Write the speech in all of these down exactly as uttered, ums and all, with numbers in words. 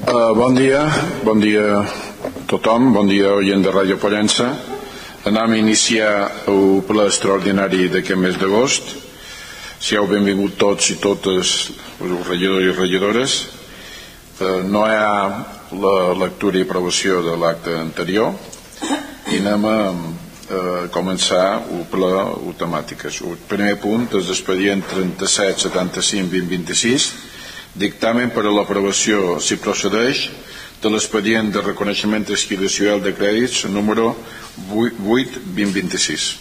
Uh, bon dia, bon dia a tothom, bon dia oient de Ràdio Pollença. Anem a iniciar el ple extraordinari d'aquest mes d'agost. Siau benvinguts tots i totes els regidors i regidores. Uh, no hi ha la lectura i aprovació de l'acte anterior i anem a uh, començar el ple automàtiques. El primer punt és l'expedient trenta-set setanta-cinc vint vint-i-sis, dictamen per a l'aprovació, si procedeix, de l'expedient de reconeixement d'esquilació de crèdits número vuit vint vint-i-sis.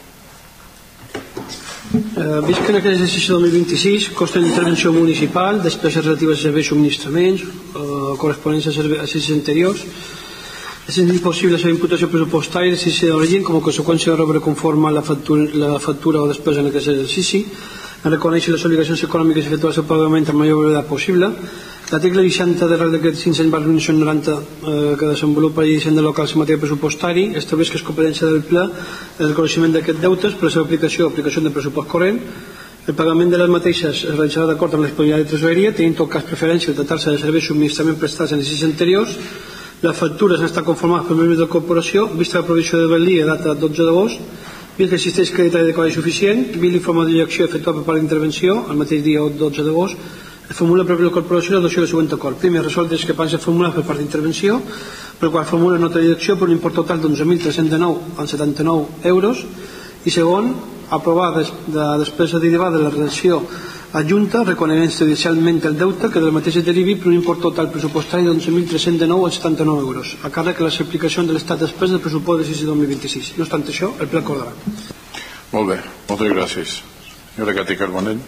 Uh, vist que en aquest exercici dos mil vint-i-sis costen d'intervenció municipal, despeses relatives a serveis i subministraments, uh, corresponents a exercicis anteriors, és impossible la imputació pressupostària de l'exercici d'origen com a conseqüència de rebre conforme la factura, la factura o despesa en aquest exercici, en reconèixer les obligacions econòmiques i efectuar el seu pagament amb la major brevetat possible. L'article seixanta del Real Decret cinc-cents barra mil nou-cents noranta eh, que desenvolupa la llei d'Hisenda Local en matèria pressupostari estableix que és competència del Ple el reconeixement d'aquests deutes per la seva aplicació o aplicació de pressupost corrent. El pagament de les mateixes es realitzarà d'acord amb la disponibilitat de tresoreria, tenint en tot cas preferència de tractar-se de serveis i subministraments prestats en exercicis anteriors. Les factures han estat conformades per membres de la corporació, vista la provisió de Berlí a data dotze d'agost, vist que existeix creditari de codi suficient, vist l'informe de direcció efectuat per part d'intervenció el mateix dia dotze d'agost, es formula per la corporació l'adopció del següent acord. Primer, resoldre discrepàncies formulades per part d'intervenció, per la qual formula nota de direcció per un import total d'onze mil tres-cents dinou coma setanta-nou euros, i segon, aprovar la despesa derivada de la redacció adjunta, reconeixent judicialment el deute que del mateix es derivi per un import total pressupostari d'onze mil tres-cents dinou coma setanta-nou euros, a càrrec de les aplicacions de l'estat després del pressupost d'exercici dos mil vint-i-sis. No obstant això, el ple acordarà. Molt bé, moltes gràcies. Senyora Cati Carbonell.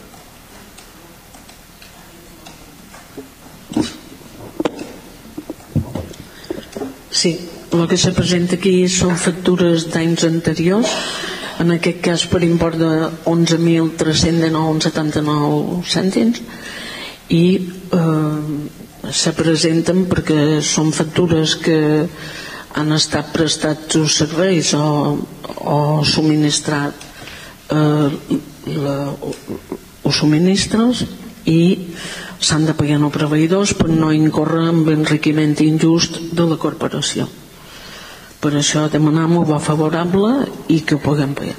Sí, el que se presenta aquí són factures d'anys anteriors, en aquest cas per import de onze mil tres-cents dinou coma setanta-nou cèntims, i eh, se presenten perquè són factures que han estat prestats uns serveis o, o subministrat eh, la, els subministres, i s'han de pagar els proveïdors per no incórrer en enriquiment injust de la corporació. Per això demanem un vot favorable i que ho puguem pagar.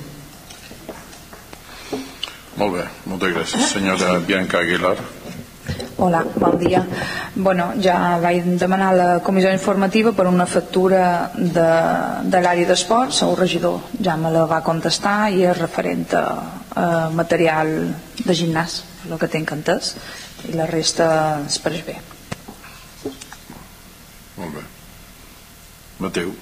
Molt bé, moltes gràcies. Senyora Bianca Aguilar. Hola, bon dia. Bueno, ja vaig demanar la comissió informativa per una factura de, de l'àrea d'esports. El regidor ja me la va contestar i és referent a, a material de gimnàs, el que tinc entès, i la resta es pareix bé. Molt bé. Mateu?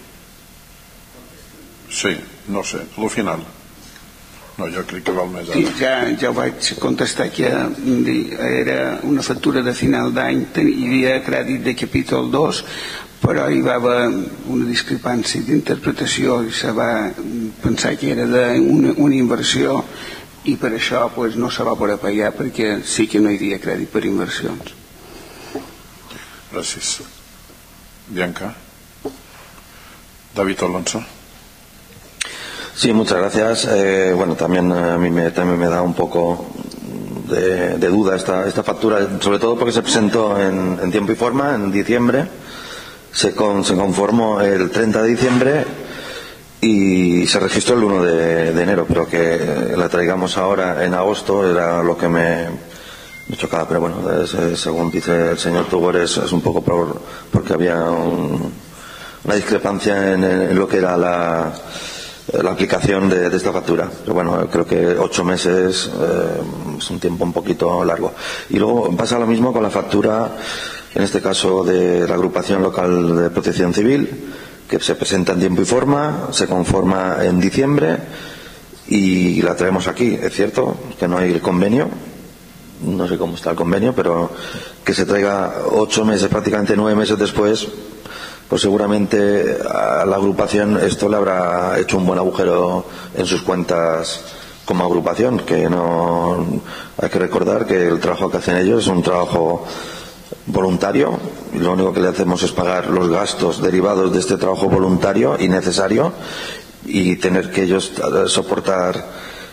Sí, no sé, al final. No, jo crec que val més ara. Sí, ja, ja ho vaig contestar que era una factura de final d'any, hi havia crèdit de capítol dos, però hi va haver una discrepància d'interpretació i se va pensar que era d'una una inversió, i per això pues, no se va poder pagar perquè sí que no hi havia crèdit per inversions. Gràcies. Bianca. David Alonso. Sí, muchas gracias. Eh, bueno, también a mí me, también me da un poco de, de duda esta, esta factura, sobre todo porque se presentó en, en tiempo y forma, en diciembre, se, con, se conformó el treinta de diciembre y se registró el uno de, de enero, pero que la traigamos ahora en agosto era lo que me, me chocaba, pero bueno, es, según dice el señor Tugor, es, es un poco por, porque había un, una discrepancia en, en lo que era la la aplicación de, de esta factura, pero bueno, creo que ocho meses eh, es un tiempo un poquito largo. Y luego pasa lo mismo con la factura, en este caso de la agrupación local de protección civil, que se presenta en tiempo y forma, se conforma en diciembre y la traemos aquí. Es cierto que no hay el convenio, no sé cómo está el convenio, pero que se traiga ocho meses, prácticamente nueve meses después, pues seguramente a la agrupación esto le habrá hecho un buen agujero en sus cuentas como agrupación, que no hay que recordar que el trabajo que hacen ellos es un trabajo voluntario y lo único que le hacemos es pagar los gastos derivados de este trabajo voluntario y necesario, y tener que ellos soportar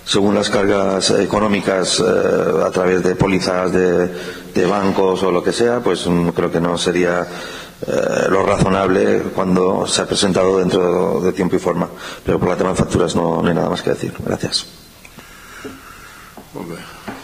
según las cargas económicas eh, a través de pólizas de, de bancos o lo que sea, pues creo que no sería eh, lo razonable cuando se ha presentado dentro de tiempo y forma. Pero por el tema de facturas no, no hay nada más que decir. Gracias. Molt bé.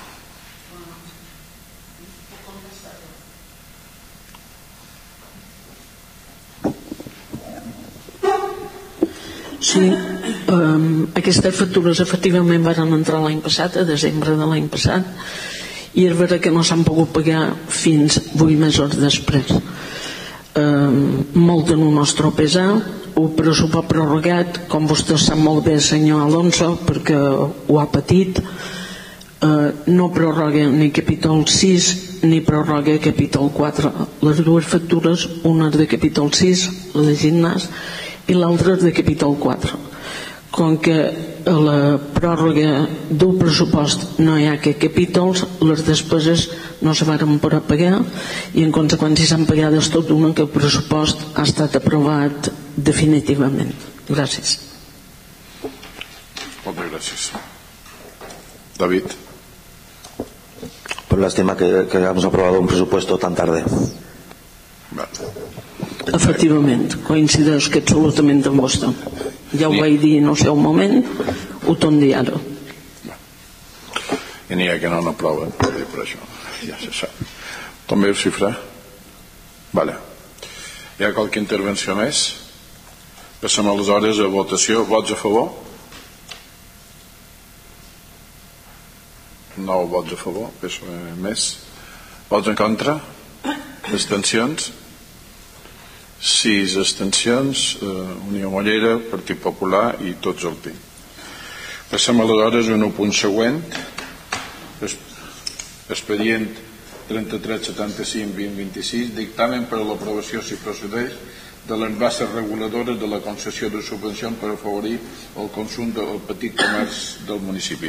Sí, um, aquestes factures efectivament van entrar l'any passat, a desembre de l'any passat, i és vera que no s'han pogut pagar fins vuit mesos després. Um, molt en el nostre pesar, un pressupost prorrogat, com vostè sap molt bé, senyor Alonso, perquè ho ha patit, uh, no prorroga ni capítol sis ni prorroga capítol quatre. Les dues factures, una és de capítol sis, la de gimnàs, i l'altre és de capítol quatre. Com que a la pròrroga del pressupost no hi ha que capítols, les despeses no se van poder pagar i en conseqüència s'han pagades tot d'una, que el pressupost ha estat aprovat definitivament. Gràcies. Moltes gràcies. David. Pues lástima que, que hayamos aprobado un presupuesto tan tarde. Vale. Efectivament, coincideix que absolutament amb vostè. Ja ho vaig dir en el seu moment, ho torno a dir ara. I n'hi ha que no n'aproven per això, ja se sap. També ho xifra? Vale. Hi ha qualque intervenció més? Passem aleshores a votació. Vots a favor? Nou vots a favor, més. Vots en contra? Abstencions? Sis abstencions, eh, Unió Mollera, Partit Popular i tots el P. Passem aleshores a un punt següent, expedient trenta-tres setanta-cinc vint vint-i-sis, dictamen per a l'aprovació, si procedeix, de les bases reguladores de la concessió de subvencions per afavorir el consum del petit comerç del municipi.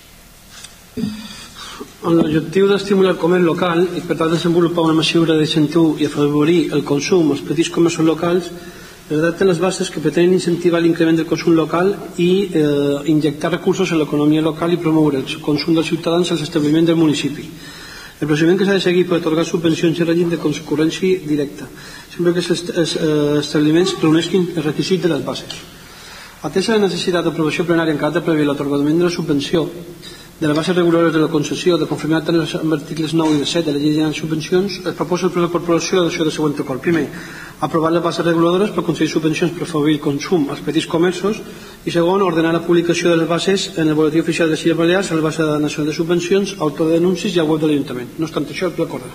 Amb l'objectiu d'estimular el comerç local i per tal de desenvolupar una mesura d'incentiu i afavorir el consum als petits comerços locals, redacten les bases que pretenen incentivar l'increment del consum local i eh, injectar recursos en l'economia local i promoure el consum dels ciutadans als establiments del municipi. El procediment que s'ha de seguir per atorgar subvencions i règim de concurrència directa, sempre que els establiments reuneixin els requisits de les bases. Atesa la necessitat d'aprovació plenària en caràcter previ a l'atorgament de la subvenció, de les bases reguladores de la concessió, de conformitat amb els articles nou i set de la llei de subvencions, es proposa el pla d'incorporació de l'acció de següent acord. Primer, aprovar les bases reguladores per concedir subvencions per afavorir el consum als petits comerços i segon, ordenar la publicació de les bases en el boletí oficial de les Illes Balears, a la base nacional de subvencions, autor d'anuncis i al web de l'Ajuntament. No obstant això, el pla acorda.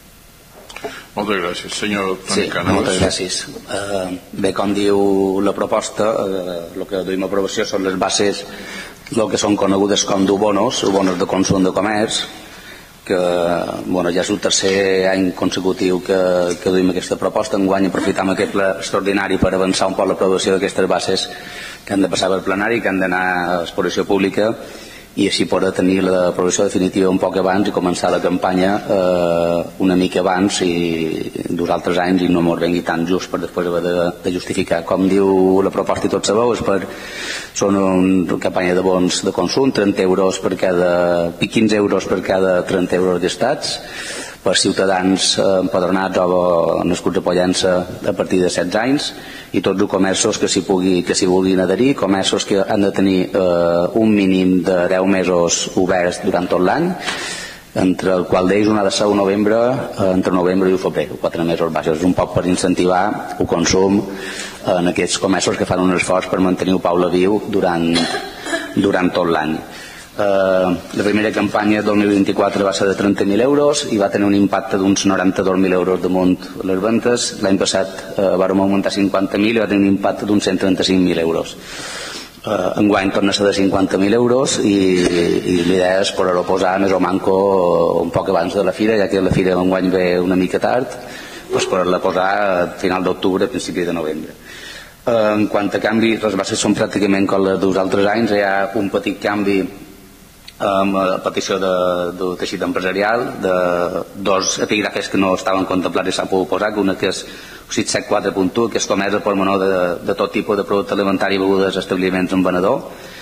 Moltes gràcies. Senyor Toni Sí, Canals. moltes gràcies. Eh, bé, com diu la proposta, eh, el que duim a aprovació són les bases el que són conegudes com d'ubonos, ubonos de consum de comerç, que bueno, ja és el tercer any consecutiu que, que duim aquesta proposta. Enguany aprofitam aquest ple extraordinari per avançar un poc l'aprovació d'aquestes bases que han de passar per plenari, que han d'anar a exposició pública i així poder tenir l'aprovació definitiva un poc abans i començar la campanya eh, una mica abans i dos altres anys i no mos vengui tan just per després haver de, de justificar. Com diu la proposta i tots sabeu, és per, són una campanya de bons de consum, trenta euros per cada, quinze euros per cada trenta euros gastats per ciutadans eh, empadronats o nascuts a Pollença a partir de setze anys i tots els comerços que s'hi pugui, que s'hi vulguin adherir, comerços que han de tenir eh, un mínim de deu mesos oberts durant tot l'any, entre el qual d'ells un ha de ser el novembre, eh, entre novembre i el febrer, quatre mesos baixos. És un poc per incentivar el consum en aquests comerços que fan un esforç per mantenir el Paula viu durant, durant tot l'any. Uh, la primera campanya del dos mil vint-i-quatre va ser de trenta mil euros i va tenir un impacte d'uns noranta-dos mil euros damunt les ventes. L'any passat uh, vam augmentar cinquanta mil i va tenir un impacte d'uns cent trenta-cinc mil euros. Uh, enguany torna a ser de cinquanta mil euros i, i l'idea és poder-ho posar més o manco un poc abans de la fira, ja que la fira enguany ve una mica tard, doncs poder-la posar a final d'octubre, a principi de novembre. Uh, en quant a canvi, les bases són pràcticament com les dels altres anys. Hi ha un petit canvi amb la petició de, de teixit empresarial de dos epígrafes que no estaven contemplats i s'han pogut posar, que una que és sis set quatre punt u, que és comerç al pormenor de, de tot tipus de producte alimentari i begudes a establiments en venedor,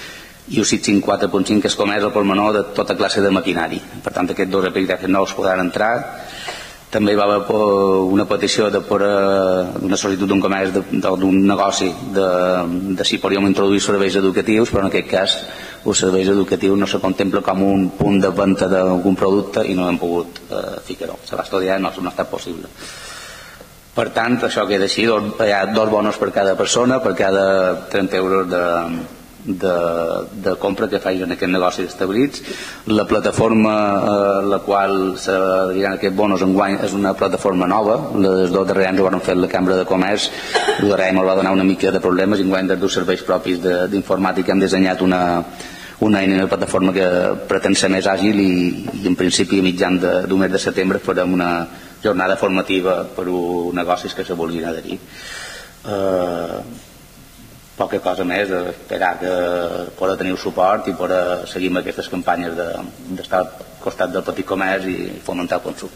i el sis cents cinquanta-quatre punt cinc, que és comerç al pormenor de tota classe de maquinari. Per tant, aquests dos epígrafs nous podran entrar. També hi va haver una petició de per una sol·licitud d'un comerç, d'un negoci, de, de si podíem introduir serveis educatius, però en aquest cas els serveis educatius no se contempla com un punt de venda d'algun producte i no hem pogut eh, ficar-ho. Se va estudiar i no, no ha estat possible. Per tant, això queda així, dos, hi ha dos bonos per cada persona, per cada trenta euros de, de, de compra que facin aquests negocis establits. La plataforma eh, la qual se diran aquests bonos enguany és una plataforma nova. Les dos darrers anys ho van fer la Cambra de Comerç, el darrer any va donar una mica de problemes i enguany des dels serveis propis d'informàtica hem dissenyat una, una eina de plataforma que pretén ser més àgil i, i en principi a mitjan d'un mes de setembre farem una jornada formativa per a negocis que se vulguin adherir. Eh, poca cosa més, esperar que podrà tenir suport i podrà seguir amb aquestes campanyes d'estar al costat del petit comerç i fomentar el consum.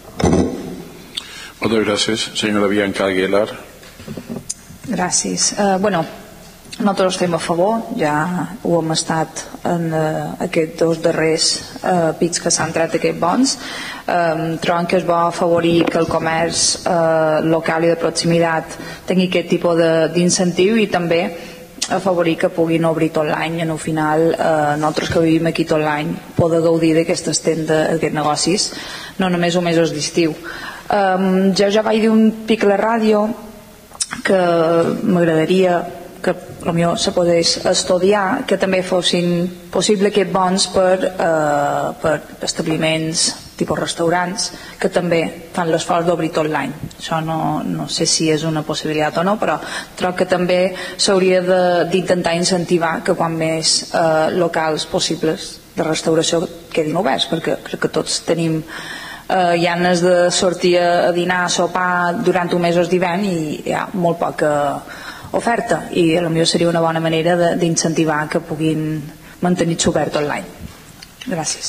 Moltes gràcies. Senyora Bianca Aguilar. Gràcies. Eh, bueno, nosaltres estem a favor, ja ho hem estat en eh, aquests dos darrers eh, pits que s'han tret aquests bons. Eh, trobem que es va afavorir que el comerç eh, local i de proximitat tingui aquest tipus d'incentiu i també afavorir que puguin obrir tot l'any. En el final, eh, nosaltres que vivim aquí tot l'any poder gaudir d'aquestes tendes, d'aquests negocis, no només els mesos d'estiu. Eh, jo ja vaig dir un pic a la ràdio que m'agradaria que potser se podés estudiar que també fossin possible aquests bons per, eh, per establiments tipus restaurants que també fan l'esforç d'obrir tot l'any. Això no, no sé si és una possibilitat o no, però trobo que també s'hauria d'intentar incentivar que quan més eh, locals possibles de restauració quedin oberts, perquè crec que tots tenim eh, ganes de sortir a dinar, a sopar durant un mesos d'hivern i hi ha molt poca oferta i potser seria una bona manera d'incentivar que puguin mantenir-se obert tot l'any. Gràcies.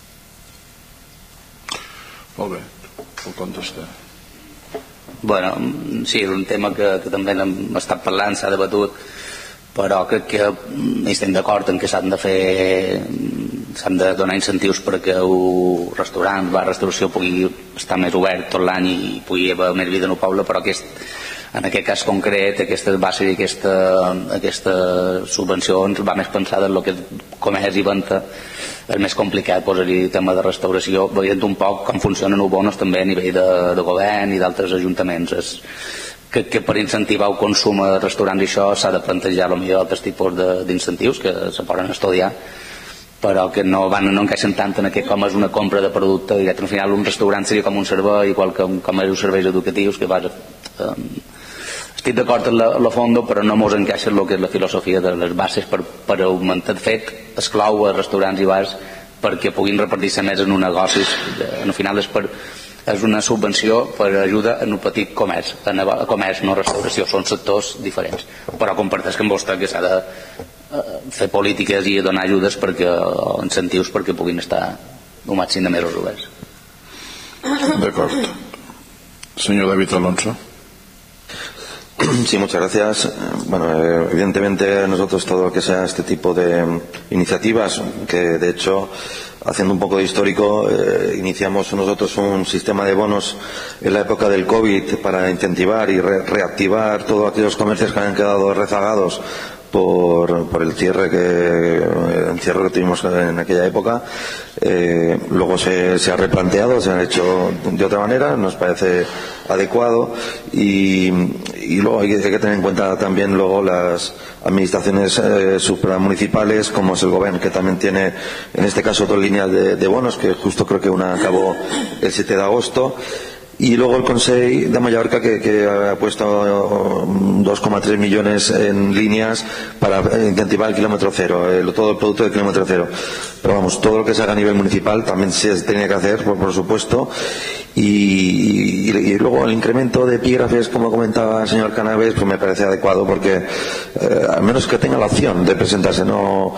Molt bé, puc contestar. Bueno, sí, és un tema que, que també hem estat parlant, s'ha debatut, però crec que estem d'acord en que s'han de fer s'han de donar incentius perquè el restaurant, la restauració pugui estar més obert tot l'any i pugui haver més vida en el poble, però aquest, en aquest cas concret aquestes bases i aquesta, aquestes subvencions va més pensada en el que és comerç i venda. És més complicat posar-hi el tema de restauració, veient un poc com funcionen els bonos també a nivell de, de govern i d'altres ajuntaments. És, que, que per incentivar el consum a restaurants i això s'ha de plantejar potser altres tipus d'incentius que se poden estudiar, però que no, van, no encaixen tant en aquest com és una compra de producte i al final un restaurant seria com un servei, igual que com és els serveis educatius que vas a, um, estic d'acord en la, la fondo, però no mos encaixa el que és la filosofia de les bases per, per augmentar. De fet, esclau a restaurants i bars perquè puguin repartir-se més en un negoci. Al final és, per, és una subvenció per ajuda en un petit comerç, en a comerç, no restauració, són sectors diferents. Però comparteix amb vostè que s'ha de fer polítiques i donar ajudes perquè, o incentius perquè puguin estar un màxim de mesos oberts. D'acord. Senyor David Alonso. Sí, muchas gracias. Bueno, evidentemente nosotros todo lo que sea este tipo de iniciativas, que de hecho, haciendo un poco de histórico, eh, iniciamos nosotros un sistema de bonos en la época del COVID para incentivar y re reactivar todos aquellos comercios que habían quedado rezagados por, por el cierre que el encierro que tuvimos en aquella época. Eh, luego se, se ha replanteado, se ha hecho de otra manera, nos parece adecuado y, y luego hay que, hay que tener en cuenta también luego las administraciones eh, supramunicipales como es el gobierno, que también tiene en este caso dos líneas de, de bonos, que justo creo que una acabó el siete de agosto. Y luego el Consell de Mallorca que, que ha puesto dos coma tres millones en líneas para incentivar el kilómetro cero, el, todo el producto del kilómetro cero. Pero vamos, todo lo que se haga a nivel municipal también se tiene que hacer, por, por supuesto. Y, y, y luego el incremento de epígrafes, como comentaba el señor Canaves, pues me parece adecuado porque eh, al menos que tenga la opción de presentarse. No,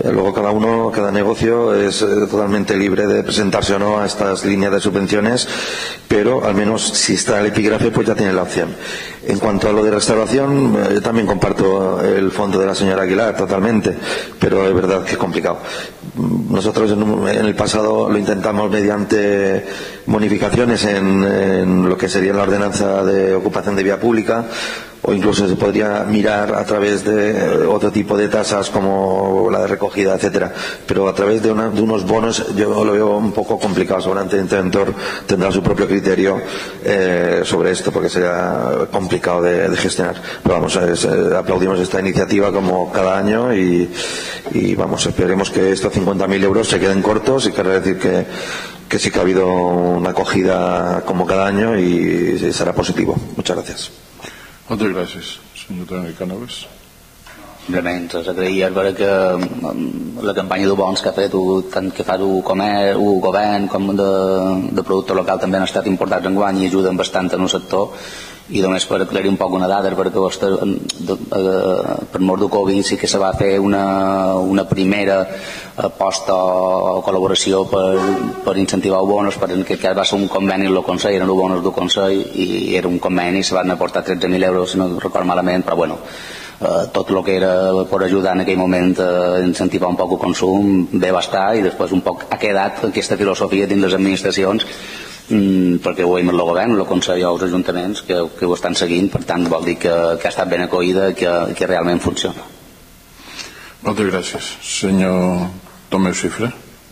Luego cada uno, cada negocio es totalmente libre de presentarse o no a estas líneas de subvenciones, pero al menos si está el epígrafe pues ya tiene la opción. En cuanto a lo de restauración, yo también comparto el fondo de la señora Aguilar totalmente, pero es verdad que es complicado. Nosotros en, en el pasado lo intentamos mediante bonificaciones en, en lo que sería la ordenanza de ocupación de vía pública, o incluso se podría mirar a través de otro tipo de tasas como la de recogida, etcétera, pero a través de, una, de unos bonos yo lo veo un poco complicado. Seguramente el interventor tendrá su propio criterio eh, sobre esto, porque sería complicado de, de gestionar, pero vamos, es, eh, aplaudimos esta iniciativa como cada año y, y vamos, esperemos que estos cincuenta mil euros se queden cortos y quiere decir que, que sí que ha habido una acogida como cada año y, y será positivo. Muchas gracias. Moltes gràcies, senyor Toni Cànovas. Simplement us agrair veure que la campanya de bons que ha fet tant que fa el comerç, el govern com de, de producte local també han estat importants enguany i ajuden bastant en el sector. I només per aclarir un poc una dada, perquè vostè, per mort del Covid sí que se va fer una, una primera aposta o col·laboració per, per incentivar els bonos, per en aquest cas va ser un conveni amb el Consell, eren els bonos del Consell i era un conveni i se van aportar tretze mil euros si no record malament, però bueno, eh, tot el que era per ajudar en aquell moment a incentivar un poc el consum bé va estar i després un poc ha quedat aquesta filosofia dins les administracions, Mm, perquè ho veiem el govern, el Consell o els ajuntaments que, que ho estan seguint, per tant vol dir que, que ha estat ben acollida i que, que realment funciona. Moltes gràcies. Senyor Tomeu Cifra.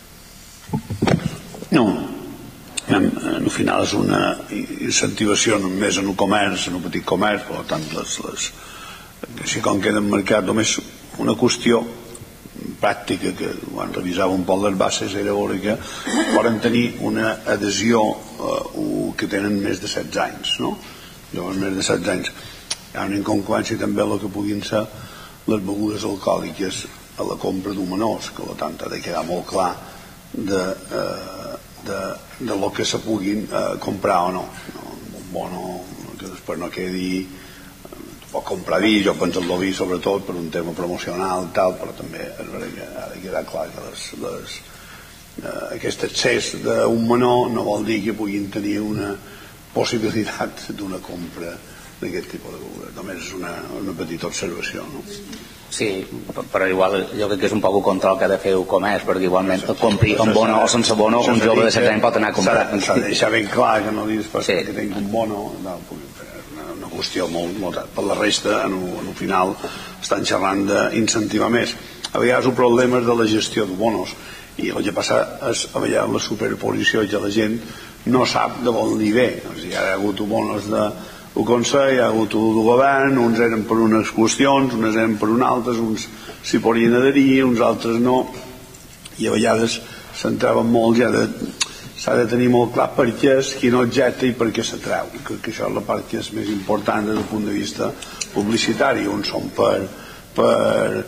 No, en, en al final és una incentivació només en el comerç, en el petit comerç, per tant les, les, així com queda marcat només una qüestió pràctica que quan revisava un poc les bases era veure que poden tenir una adhesió eh, que tenen més de setze anys, no? Llavors més de setze anys hi ha una incongruència també el que puguin ser les begudes alcohòliques a la compra d'un menors, que per tant ha de quedar molt clar de, eh, de, de lo que se puguin eh, comprar o no, no un bono que després no quedi pot comprar vi, jo penso en el vi sobretot per un tema promocional tal, però també és vera que ha de quedar clar que les, les, eh, aquest accés d'un menor no vol dir que puguin tenir una possibilitat d'una compra d'aquest tipus de beguda. Només és una, una petita observació, no? Sí, però igual jo crec que és un poc el control que ha de fer el comerç, perquè igualment compri amb bono o sense bono un jove de setze anys pot anar a comprar. S'ha de deixar ben clar que no dius sí. Que tingui un bono no, una qüestió molt, molt per la resta en el, en el final estan xerrant d'incentivar més. A vegades el problema és de la gestió de bonos i el que passa és a vegades la superposició que la gent no sap de bon dir bé. O sigui, hi ha hagut bonos de el Consell, hi ha hagut el govern, uns eren per unes qüestions, uns eren per unes altres, uns s'hi podien adherir, uns altres no, i a vegades s'entraven molt ja de s'ha de tenir molt clar per què és, quin objecte i per què s'atreu. Crec que això és la part que és més important des del punt de vista publicitari. Uns són per, per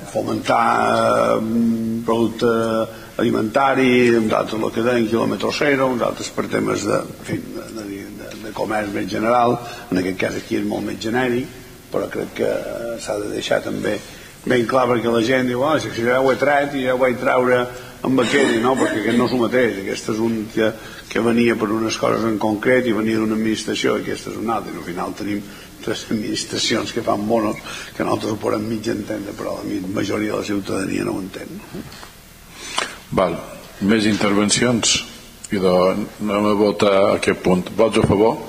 fomentar eh, producte alimentari, uns altres el que deien quilòmetre zero, uns altres per temes de, en fi, de, de, de comerç més general. En aquest cas aquí és molt més genèric, però crec que s'ha de deixar també ben clar perquè la gent diu, oh, si ja ho he tret i ja ho vaig treure amb aquell, no, perquè aquest no és el mateix, aquest és un que, que venia per unes coses en concret i venia d'una administració i aquest és un altre, i al final tenim tres administracions que fan bonos que nosaltres ho podem mig entendre, però la majoria de la ciutadania no ho entén. Val. Més intervencions? I doncs anem a votar a aquest punt. Vots a favor?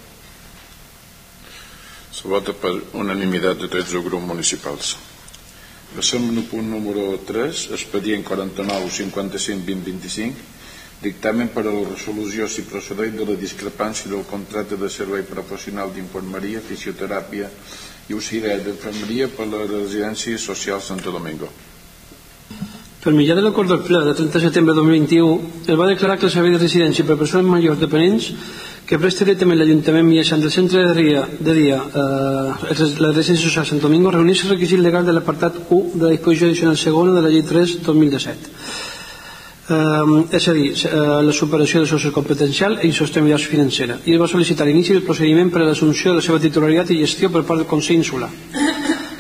Se vota per unanimitat de tots els grups municipals. Passem al punt número tres, expedient quaranta-nou cinquanta-cinc vint vint-i-cinc, dictamen per a la resolució si procedeix de la discrepància del contracte de servei professional d'infermeria, fisioteràpia i auxiliar d'infermeria per a la residència social Santo Domingo. Per mitjà de l'acord del ple de trenta de setembre de dos mil vint-i-u, es va declarar que el servei de residència per a persones majors dependents que presta directament l'Ajuntament mitjançant del centre de dia, de dia eh, la residència social Sant Domingo reuneix el requisit legal de l'apartat u de la disposició addicional segona de la llei tres dos mil disset. Eh, és a dir, eh, la superació del soci competencial i sostenibilitat financera, i es va sol·licitar l'inici del procediment per a l'assumpció de la seva titularitat i gestió per part del Consell Insular.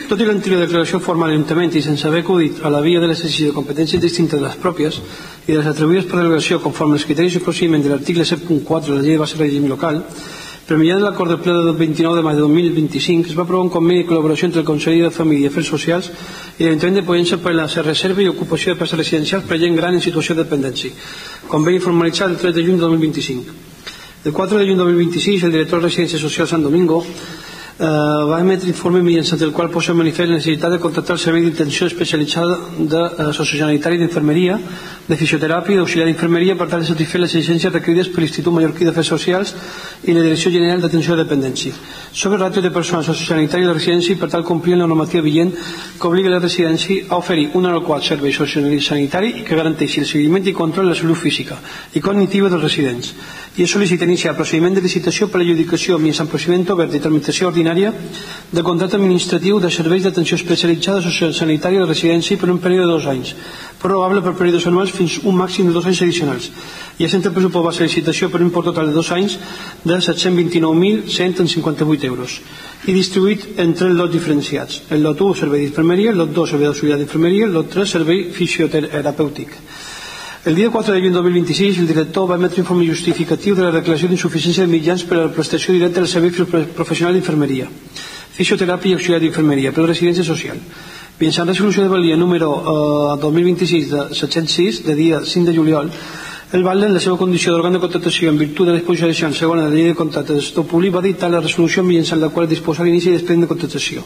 Tot i l'anterior declaració formal de l'Ajuntament i sense haver acudit a la via de l'exercici de competències distintes de les pròpies i de les atribuïdes per delegació conforme als criteris i procediment de l'article set punt quatre de la llei de base de règim local, per mitjà de l'acord del ple del vint-i-nou de maig de dos mil vint-i-cinc es va aprovar un conveni de col·laboració entre el Consell de Família i Afers Socials i l'Ajuntament de Pollença per la reserva i ocupació de places residencials per a gent gran en situació de dependència. Conveni formalitzat el tres de juny de dos mil vint-i-cinc. El quatre de juny de dos mil vint-i-sis, el director de Residència Social Sant Domingo eh, va emetre informe mitjançant el qual posa en manifest la necessitat de contractar el servei d'intenció especialitzada de eh, sociosanitari d'infermeria, de fisioteràpia i d'auxiliar d'infermeria per tal de satisfer les exigències requerides per l'Institut Mallorquí d'Afers Socials i la Direcció General d'Atenció a la Dependència sobre ràtio de personal sociosanitari de la residència i per tal complir la normativa vigent que obliga la residència a oferir un adequat servei sociosanitari i que garanteixi el seguiment i control de la salut física i cognitiva dels residents i es sol·licita iniciar el procediment de licitació per a l'adjudicació mitjançant procediment obert de tramitació ordinària de contracte administratiu de serveis d'atenció especialitzada sociosanitària de residència per un període de dos anys, prorrogable per períodes anuals fins un màxim de dos anys addicionals, i assent el pressupost base de licitació per un import total de dos anys de set-cents vint-i-nou mil cent cinquanta-vuit euros i distribuït en tres lots diferenciats: el lot u, servei d'infermeria; el lot dos, servei d'auxiliar d'infermeria; el lot tres, servei fisioterapèutic. El dia quatre de juny de dos mil vint-i-sis, el director va emetre informe justificatiu de la declaració d'insuficiència de mitjans per a la prestació directa del servei professional d'infermeria, fisioteràpia i auxiliar d'infermeria per a la residència social. Mitjançant resolució de valia número eh, dos mil vint-i-sis de set-cents sis, de dia cinc de juliol, el Batlle, en la seva condició d'òrgan de contractació en virtut de la disposició addicional segona de la llei de contractes del sector públic, va dictar la resolució mitjançant la qual disposa l'inici i l'expedient de contractació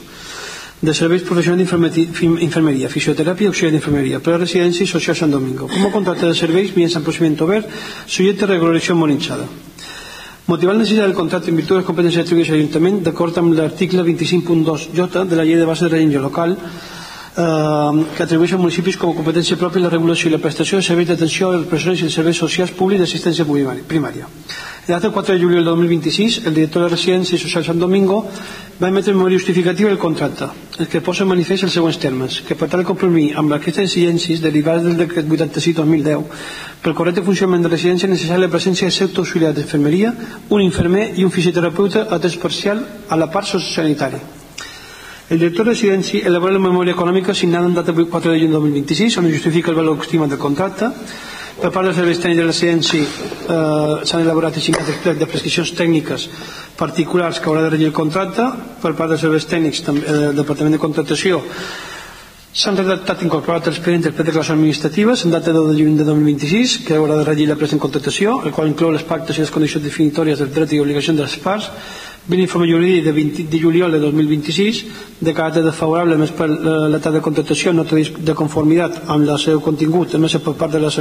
de serveis professionals d'infermeria, fisioteràpia i auxiliar d'infermeria per a la residència social Sant Domingo, com a contracte de serveis mitjançant procediment obert, subjecte a regulació harmonitzada. Motivant la necessitat del contracte en virtut de les competències atribuïdes a l'Ajuntament, d'acord amb l'article vint-i-cinc punt dos J de la llei de base de règim local, eh, que atribueix als municipis com a competència pròpia la regulació i la prestació de serveis d'atenció a les persones i els serveis socials públics d'assistència primària. El data quatre de juliol de dos mil vint-i-sis, el director de la Residència Social Sant Domingo va emetre memòria justificativa del contracte, el que posa en manifest els següents termes: que per tal de complir amb aquestes exigències derivades del decret vuitanta-sis dos mil deu pel correcte funcionament de la residència és necessària la presència de set auxiliars d'infermeria, un infermer i un fisioterapeuta a temps parcial a la part sociosanitària. El director de residència elabora la memòria econòmica signada en data quatre de juny de dos mil vint-i-sis, on justifica el valor estimat del contracte. Per part dels serveis tècnics de la residència eh, s'han elaborat i signat el plec de prescripcions tècniques particulars que haurà de regir el contracte. Per part dels serveis tècnics eh, del Departament de Contractació s'han redactat i incorporat els expedients del plec de declaracions administratives en data de dos de juny de dos mil vint-i-sis, que haurà de regir la present contractació, el qual inclou les pactes i les condicions definitòries dels drets i obligacions de les parts. Ve l'informe jurídic de vint de juliol de dos mil vint-i-sis de caràcter desfavorable més per la data de contractació, nota de conformitat amb el seu contingut emesa per part de la